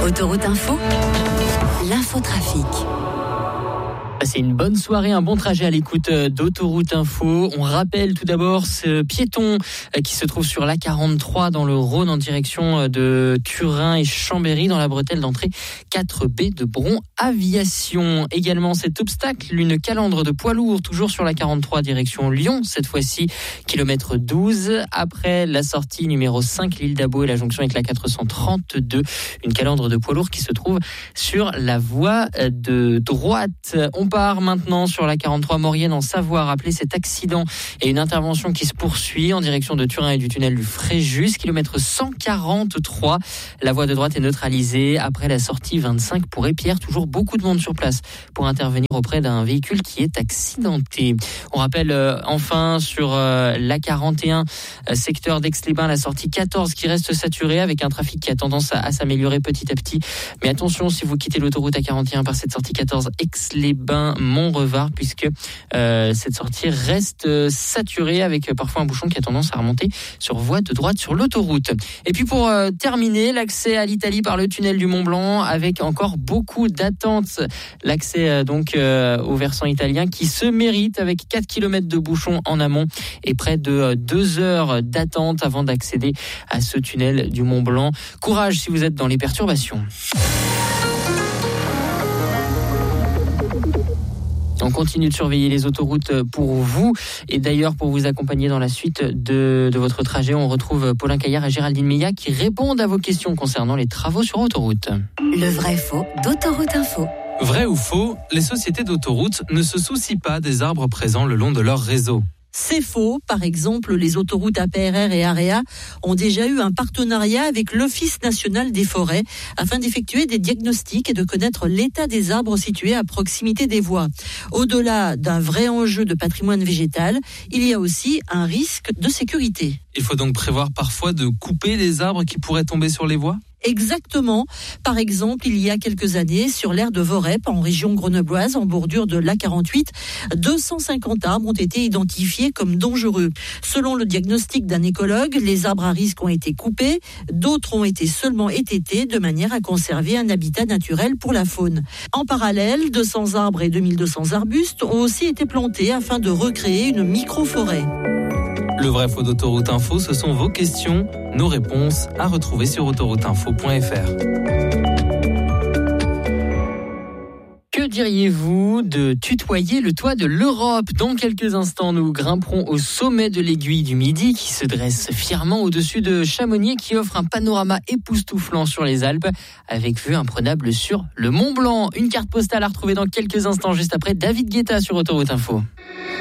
Autoroute Info, l'infotrafic. C'est une bonne soirée, un bon trajet à l'écoute d'Autoroute Info. On rappelle tout d'abord ce piéton qui se trouve sur l'A43 dans le Rhône en direction de Turin et Chambéry dans la bretelle d'entrée 4B de Bron Aviation. Également cet obstacle, une calandre de poids lourd toujours sur l'A43 direction Lyon, cette fois-ci kilomètre 12 après la sortie numéro 5 l'île d'Abo et la jonction avec la 432. Une calandre de poids lourd qui se trouve sur la voie de droite. On part maintenant sur la 43 Maurienne en Savoie. Rappelez cet accident et une intervention qui se poursuit en direction de Turin et du tunnel du Fréjus, kilomètre 143. La voie de droite est neutralisée après la sortie 25 pour Épierre. Toujours beaucoup de monde sur place pour intervenir auprès d'un véhicule qui est accidenté. On rappelle enfin sur la 41 secteur d'Aix-les-Bains, la sortie 14 qui reste saturée avec un trafic qui a tendance à s'améliorer petit à petit. Mais attention si vous quittez l'autoroute A41 par cette sortie 14 Aix-les-Bains Montrevard, puisque cette sortie reste saturée avec parfois un bouchon qui a tendance à remonter sur voie de droite sur l'autoroute. Et puis pour terminer, l'accès à l'Italie par le tunnel du Mont-Blanc avec encore beaucoup d'attentes. L'accès donc au versant italien qui se mérite avec 4 km de bouchons en amont et près de 2 heures d'attente avant d'accéder à ce tunnel du Mont-Blanc. Courage si vous êtes dans les perturbations. On continue de surveiller les autoroutes pour vous. Et d'ailleurs, pour vous accompagner dans la suite de votre trajet, on retrouve Paulin Caillard et Géraldine Meillat qui répondent à vos questions concernant les travaux sur autoroute. Le vrai-faux d'Autoroute Info. Vrai ou faux, les sociétés d'autoroutes ne se soucient pas des arbres présents le long de leur réseau. C'est faux. Par exemple, les autoroutes APRR et AREA ont déjà eu un partenariat avec l'Office national des forêts afin d'effectuer des diagnostics et de connaître l'état des arbres situés à proximité des voies. Au-delà d'un vrai enjeu de patrimoine végétal, il y a aussi un risque de sécurité. Il faut donc prévoir parfois de couper les arbres qui pourraient tomber sur les voies ? Exactement. Par exemple, il y a quelques années, sur l'aire de Vorep, en région grenobloise, en bordure de l'A48, 250 arbres ont été identifiés comme dangereux. Selon le diagnostic d'un écologue, les arbres à risque ont été coupés, d'autres ont été seulement étêtés de manière à conserver un habitat naturel pour la faune. En parallèle, 200 arbres et 2200 arbustes ont aussi été plantés afin de recréer une micro-forêt. Le vrai faux d'Autoroute Info, ce sont vos questions, nos réponses à retrouver sur autorouteinfo.fr. Que diriez-vous de tutoyer le toit de l'Europe ? Dans quelques instants, nous grimperons au sommet de l'aiguille du Midi qui se dresse fièrement au-dessus de Chamonix et qui offre un panorama époustouflant sur les Alpes avec vue imprenable sur le Mont Blanc. Une carte postale à retrouver dans quelques instants juste après David Guetta sur Autoroute Info.